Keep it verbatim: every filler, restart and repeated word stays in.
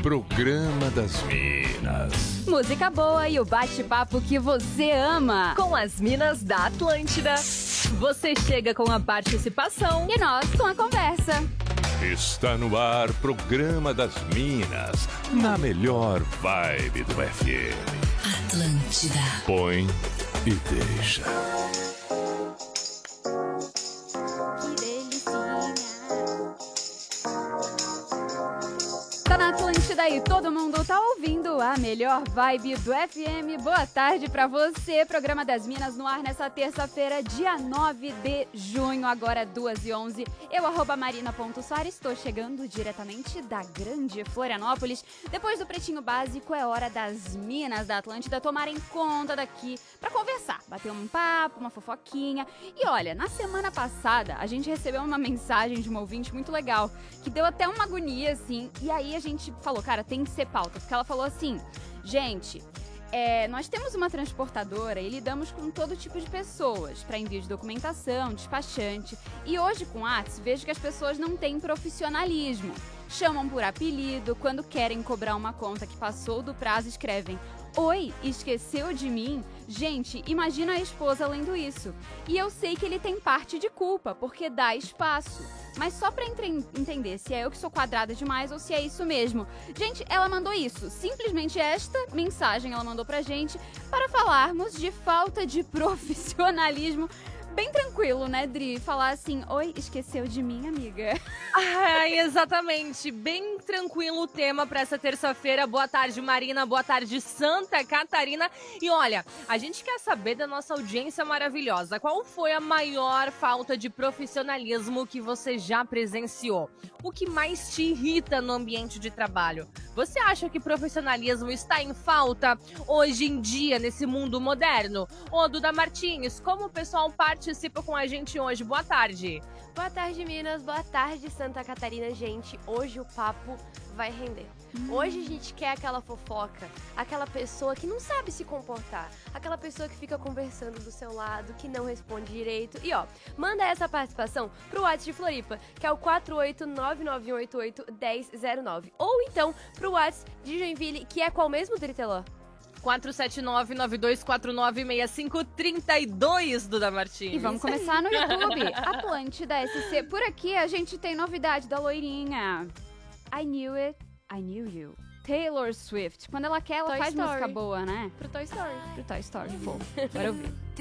Programa das Minas. Música boa e o bate-papo que você ama. Com as Minas da Atlântida. Você chega com a participação e nós com a conversa. Está no ar, Programa das Minas, na melhor vibe do F M. Atlântida. Põe e deixa. Tá na Atlântida e todo mundo tá ouvindo a melhor vibe do F M. Boa tarde pra você. Programa das Minas no ar nessa terça-feira, dia nove de junho, agora duas e onze. Eu, arroba marina.soares, estou chegando diretamente da grande Florianópolis. Depois do Pretinho Básico, é hora das Minas da Atlântida tomarem conta daqui pra conversar, bater um papo, uma fofoquinha. E olha, na semana passada, a gente recebeu uma mensagem de uma ouvinte muito legal, que deu até uma agonia, assim, e aí a gente falou, cara, tem que ser pauta, porque ela falou assim, gente, é, nós temos uma transportadora e lidamos com todo tipo de pessoas, para envio de documentação, despachante, e hoje com a Whats vejo que as pessoas não têm profissionalismo, chamam por apelido, quando querem cobrar uma conta que passou do prazo, escrevem, oi, esqueceu de mim? Gente, imagina a esposa lendo isso. E eu sei que ele tem parte de culpa, porque dá espaço. Mas só pra entre- entender se é eu que sou quadrada demais ou se é isso mesmo. Gente, ela mandou isso. Simplesmente esta mensagem ela mandou pra gente para falarmos de falta de profissionalismo. Bem tranquilo, né, Dri? Falar assim, oi, esqueceu de mim, amiga. Ai, exatamente. Bem tranquilo o tema para essa terça-feira. Boa tarde, Marina. Boa tarde, Santa Catarina. E olha, a gente quer saber da nossa audiência maravilhosa. Qual foi a maior falta de profissionalismo que você já presenciou? O que mais te irrita no ambiente de trabalho? Você acha que profissionalismo está em falta hoje em dia, nesse mundo moderno? Ô, Duda Martins, como o pessoal participa com a gente hoje? Boa tarde. Boa tarde, Minas. Boa tarde, Santa Catarina. Gente, hoje o papo vai render. Hum. Hoje a gente quer aquela fofoca, aquela pessoa que não sabe se comportar, aquela pessoa que fica conversando do seu lado, que não responde direito. E ó, manda essa participação pro WhatsApp de Floripa, que é o quatro oito nove nove oito oito um zero zero nove. Ou então pro WhatsApp de Joinville, que é qual mesmo, Triteló? quatro sete nove, nove dois quatro nove, seis cinco três dois, Duda Martins. E vamos começar no YouTube, Atlântida S C. Por aqui a gente tem novidade da loirinha. I Knew It, I Knew You. Taylor Swift. Quando ela quer, ela Toy faz Story. música boa, né? Pro Toy Story. Pro Toy Story, pô. Bora ouvir.